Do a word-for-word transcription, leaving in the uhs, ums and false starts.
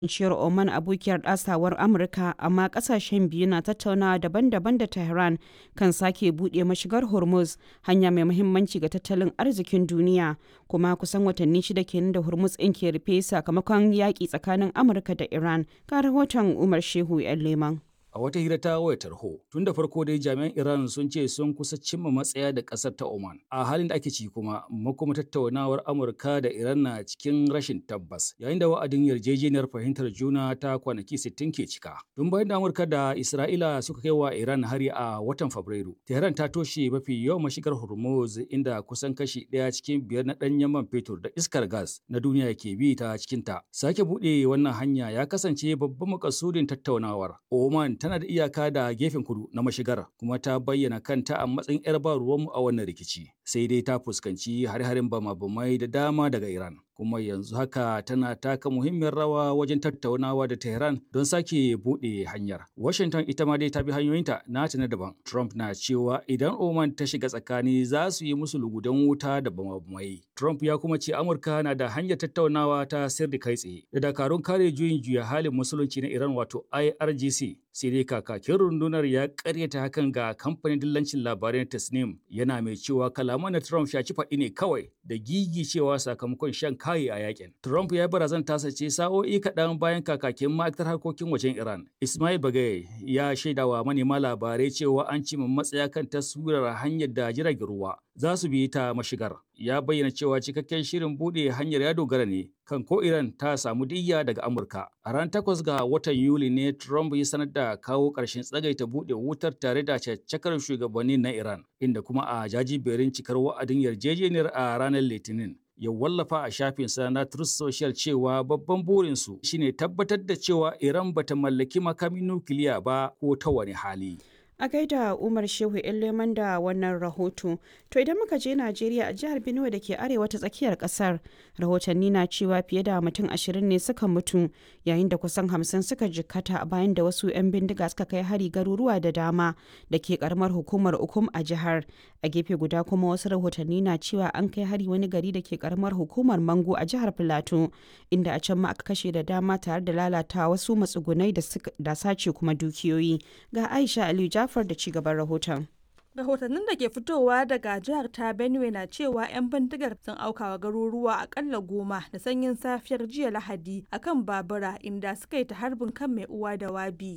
Ciyar Oman abokiyar ɗasawar Amurka, amma ƙasashen biyu na tattaunawa daban-daban da Tehran kan sake buɗe mashigar Hormuz, hanya mai muhimmanci ga tattalin arzikin duniya, kuma kusan watanni shida kenan da Hormuz ɗin ke rufe sakamakon yaƙi tsakanin Amurka da Iran. Ga rahoton Umar Shehu 'yan Leman. A wata hira ta wayar tarho, tun da farko dai jami'an Iran sun ce sun kusa cimma matsaya da ƙasar ta Oman. A halin da ake ci kuma, makoma tattaunawar Amurka da Iran na cikin rashin tabbas, yayin da wa'adin yarjejeniyar fahimtar juna ta kwanaki sittin ke cika. Tun bayan da Amurka da Isra'ila suka kai wa Iran hari a watan Fabrairu, Tehran ta toshe mafi yawan mashigar Hormuz, inda kusan kashi ɗaya cikin biyar na ɗanyen man fetur da iskar gas na duniya ke bi ta cikinta. Sake buɗe wannan hanya ya kasance babban makasudin tattaunawar. Oman tana da iyaka da gefen kudu na mashigar, kuma ta bayyana kanta a matsayin 'yar ba ruwanmu a wannan rikici. Sai dai ta fuskanci har-harin bama-bamai da dama daga Iran, kuma yanzu haka tana taka muhimmiyar rawa wajen tattaunawa da Tehran don sake buɗe hanyar. Washington ita ma dai ta bi hanyoyinta nata na daban. Trump na cewa idan Oman ta shiga tsakani za su yi musu lugudan wuta da bama-bamai. Trump ya kuma ce Amurka na da hanyar tattaunawa ta sirri kai tsaye da dakarun kare juyin juya halin musulunci na Iran, wato I R G C. Sai dai kakakin rundunar ya karyata hakan ga kamfanin dillancin labarai na Tasnim, yana mai cewa kalaman na Trump shaci faɗi ne kawai da gigi cewa sakamakon shan kayi a yakin. Trump ya barazan tasa ce sa'o'i kaɗan bayan kakakin ma'aikatar harkokin wajen Iran, Ismail Bagay, ya shaidawa manema labarai cewa an cimma matsaya kan taswirar hanyar da jiragen ruwa za su bi ta mashigar. Ya bayyana cewa cikakken shirin buɗe hanyar ya dogara ne kan ko Iran ta samu diyya daga Amurka. A ran takwas ga watan Yuli ne Trump ya sanar da kawo ƙarshen tsagaita buɗe wutar tare da caccakar shugabannin na Iran, inda kuma a jajiberin cikar wa'adin yarjejeniyar a ranar Litinin ya wallafa a shafinsa na Truth Social cewa babban burinsu shine tabbatar da cewa Iran bata mallaki makamin nukiliya ba ko ta wani hali. A gaida Umar Shehu 'yan Leman da wannan rahoto. To idan muka je Najeriya, a jihar Benue da ke arewa ta tsakiyar kasar, rahotanni na cewa fiye da mutum ashirin ne suka mutu, yayin da kusan hamsin suka jikkata bayan da wasu 'yan bindiga suka kai hari garuruwa da dama da ke karamar hukumar Ukum a jihar. A gefe guda kuma wasu rahotanni na cewa an kai hari wani gari da ke karamar hukumar Mango a jihar Filato, inda a can ma aka kashe da dama tare da lalata wasu matsugunai da sace kuma dukiyoyi. Ga Aisha Aliyu Jafar da cigaban rahoton. Rahotannin da ke fitowa daga jihar ta Benue na cewa 'yan bindigar sun aukawa garuruwa akalla goma da sanyin safiyar jiya Lahadi akan babura, inda suka yi ta harbin kan mai uwa da wabi.